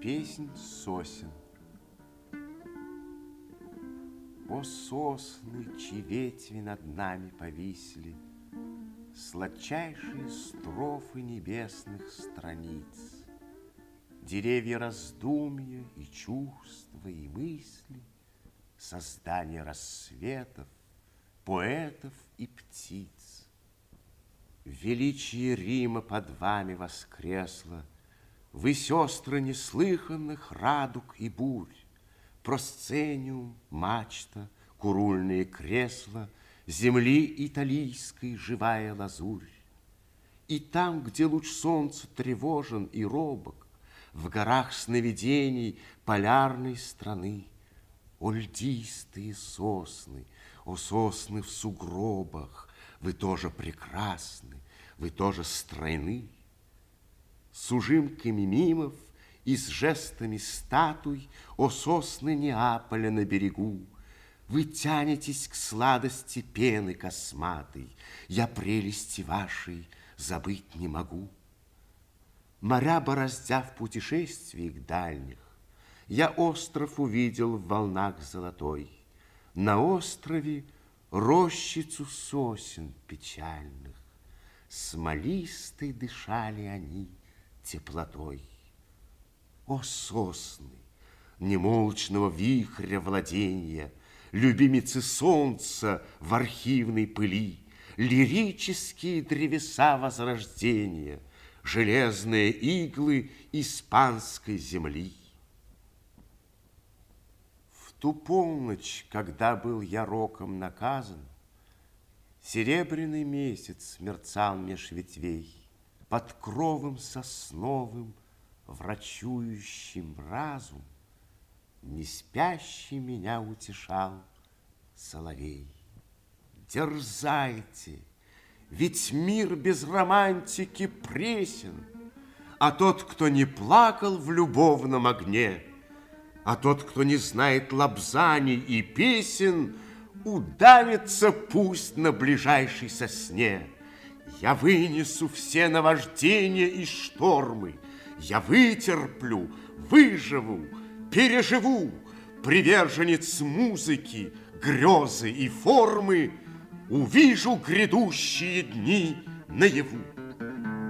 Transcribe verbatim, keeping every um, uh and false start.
Песнь сосен. О сосны, чьи ветви над нами повисли, сладчайшие строфы небесных страниц, деревья раздумья и чувства, и мысли, создание рассветов, поэтов и птиц. Величие Рима под вами воскресло, вы, сестры неслыханных радуг и бурь, просцениум, мачта, курульные кресла, земли италийской живая лазурь. И там, где луч солнца тревожен и робок, в горах сновидений полярной страны, о льдистые сосны, о сосны в сугробах, вы тоже прекрасны, вы тоже стройны. С ужимками мимов и с жестами статуй, о сосны Неаполя на берегу, вы тянетесь к сладости пены косматой, я прелести вашей забыть не могу. Моря бороздя в путешествиях дальних, я остров увидел в волнах золотой. На острове рощицу сосен печальных, смолистой дышали они теплотой. О сосны немолчного вихря владения, любимицы солнца в архивной пыли, лирические древеса возрождения, железные иглы испанской земли. В ту полночь, когда был я роком наказан, серебряный месяц мерцал меж ветвей, под кровом сосновым, врачующим разум, не спящий меня утешал соловей. Дерзайте, ведь мир без романтики пресен, а тот, кто не плакал в любовном огне, а тот, кто не знает лобзаний и песен, удавится пусть на ближайшей сосне. Я вынесу все наваждения и штормы, я вытерплю, выживу, переживу. Приверженец музыки, грезы и формы, увижу грядущие дни наяву.